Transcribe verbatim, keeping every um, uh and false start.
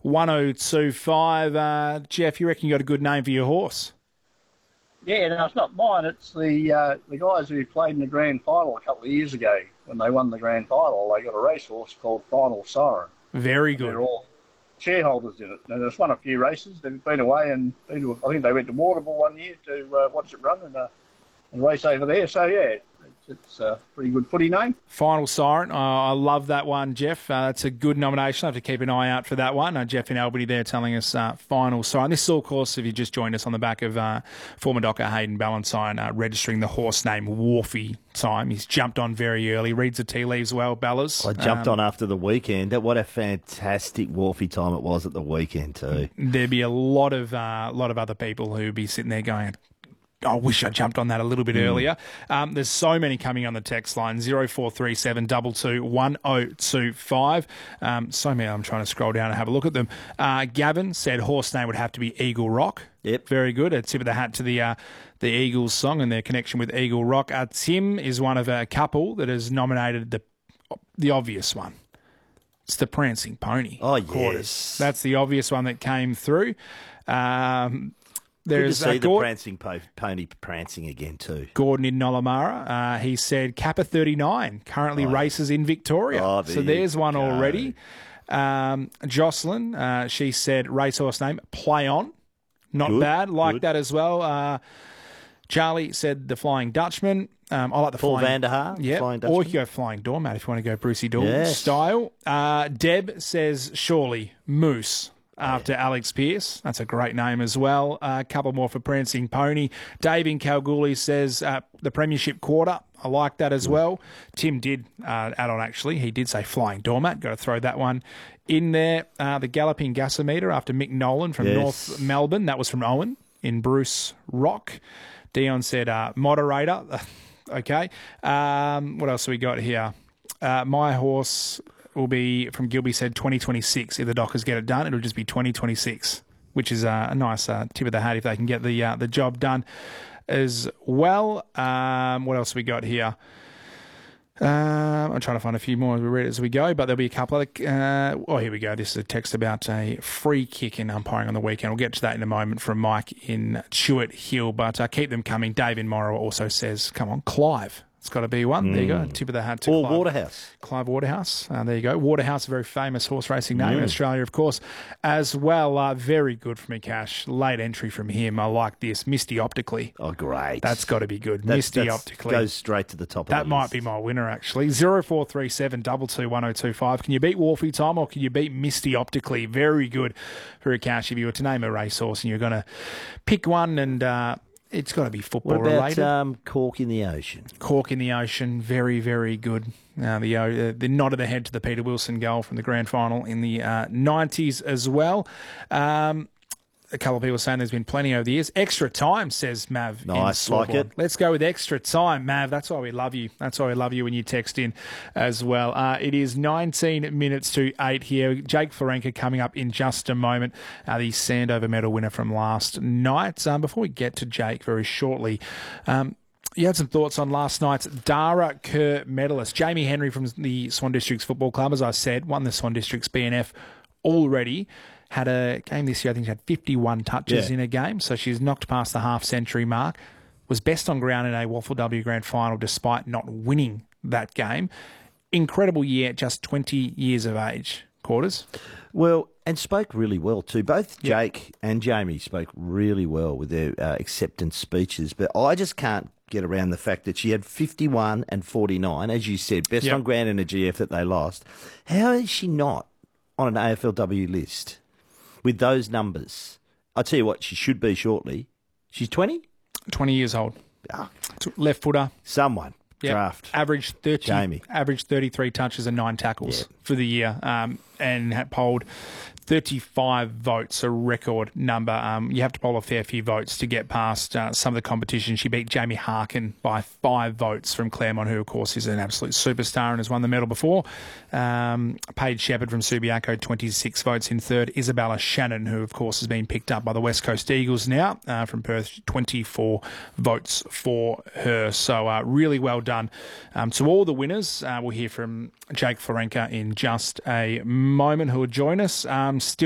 one oh two five. Uh, Jeff, you reckon you got a good name for your horse? Yeah, no, it's not mine. It's the uh, the guys who played in the grand final a couple of years ago when they won the grand final. They got a racehorse called Final Siren. Very good. They're all shareholders in it. And they've won a few races. They've been away and been to, I think they went to Waterville one year to uh, watch it run and, uh, and race over there. So, yeah, it's, it's a pretty good footy name. Final Siren. Uh, I love that one, Jeff. Uh, that's a good nomination. I have to keep an eye out for that one. Uh, Jeff in Albany there telling us uh, Final Siren. This is, of course, if you just joined us on the back of uh, former docker Hayden Ballantyne uh, registering the horse name Wharfie time. He's jumped on very early. Reads the tea leaves well, Ballas. I jumped um, on after the weekend. What a fantastic Wharfie time it was at the weekend too. There'd be a lot of uh, lot of other people who'd be sitting there going, I wish I jumped on that a little bit mm. earlier. Um, there's so many coming on the text line, zero four three seven two two one oh two five. Um, so many, I'm trying to scroll down and have a look at them. Uh, Gavin said horse name would have to be Eagle Rock. Yep. Very good. A tip of the hat to the uh, the Eagles song and their connection with Eagle Rock. Uh, Tim is one of a couple that has nominated the the obvious one. It's the Prancing Pony. Oh, Quarters. yes. That's the obvious one that came through. Um There's Good to see uh, the Gord- prancing po- pony prancing again too. Gordon in Nollamara. Uh, he said Kappa thirty-nine currently Oh. races in Victoria. Oh, there so there's you one go. already. Um, Jocelyn, uh, she said racehorse name Play On. Not Good, bad. Like good. that as well. Uh, Charlie said the Flying Dutchman. Um, I like the Paul Flying van der Haar, Yeah, Flying or you Dutchman. can go Flying Doormat if you want to go Brucey Doormat Yes. style. Uh, Deb says surely Moose. After yeah. Alex Pearce. That's a great name as well. A uh, couple more for Prancing Pony. Dave in Kalgoorlie says uh, the Premiership Quarter. I like that as well. Tim did uh, add on, actually. He did say Flying Doormat. Got to throw that one in there. Uh, the Galloping Gasometer after Mick Nolan from Yes. North Melbourne. That was from Owen in Bruce Rock. Dion said uh, Moderator. Okay. Um, what else have we got here? Uh, my horse... will be, from Gilby said, twenty twenty-six. If the Dockers get it done, it'll just be twenty twenty-six, which is uh, a nice uh, tip of the hat if they can get the uh, the job done as well. Um, what else have we got here? Um, I'm trying to find a few more as we read it as we go, but there'll be a couple of... Uh, oh, here we go. This is a text about a free kick in umpiring on the weekend. We'll get to that in a moment from Mike in Chewett Hill, but uh, keep them coming. Dave in Morrow also says, come on, Clive. It's got to be one. Mm. There you go. Tip of the hat to Or Clive. Waterhouse. Clive Waterhouse. Uh, there you go. Waterhouse, a very famous horse racing name Mm. in Australia, of course, as well. Uh, very good from Cash. Late entry from him. I like this. Misty Optically. Oh, great. That's got to be good. That's, Misty that's Optically. Goes straight to the top of That the might list. be my winner, actually. zero four three seven two two one oh two five. Can you beat Wharfie Time or can you beat Misty Optically? Very good for a Cash. If you were to name a racehorse and you're going to pick one and... Uh, it's got to be football What about related. um, Cork in the Ocean? Cork in the Ocean, very, very good. Uh, the uh, the nod of the head to the Peter Wilson goal from the grand final in the uh, nineties as well. Um, a couple of people saying there's been plenty over the years. Extra time, says Mav. Nice, in like it. Let's go with extra time, Mav. That's why we love you. That's why we love you when you text in as well. Uh, it is nineteen minutes to eight here. Jake Florenka coming up in just a moment. Uh, the Sandover medal winner from last night. Um, before we get to Jake very shortly, um, you had some thoughts on last night's Dara Kerr medalist. Jamie Henry from the Swan Districts Football Club, as I said, won the Swan Districts B N F already. Had a game this year, I think she had fifty-one touches Yeah. in a game, so she's knocked past the half-century mark. Was best on ground in a Waffle W Grand Final despite not winning that game. Incredible year, just twenty years of age. Quarters? Well, and spoke really well too. Both Yep. Jake and Jamie spoke really well with their uh, acceptance speeches, but I just can't get around the fact that she had fifty-one and forty-nine, as you said, best Yep. on ground in a G F that they lost. How is she not on an A F L W list with those numbers? I'll tell you what she should be shortly. She's twenty? twenty years old. Ah, Left footer. someone. Yep. Draft. Average thirty. Jamie. Average thirty-three touches and nine tackles Yep. for the year, um, and had polled thirty-five votes, a record number. Um, you have to poll a fair few votes to get past uh, some of the competition. She beat Jamie Harkin by five votes from Claremont, who, of course, is an absolute superstar and has won the medal before. Um, Paige Shepherd from Subiaco, twenty-six votes in third. Isabella Shannon, who, of course, has been picked up by the West Coast Eagles now uh, from Perth, twenty-four votes for her. So uh, really well done um, to all the winners. Uh, we'll hear from Jake Florenka in just a moment, who will join us. Um, still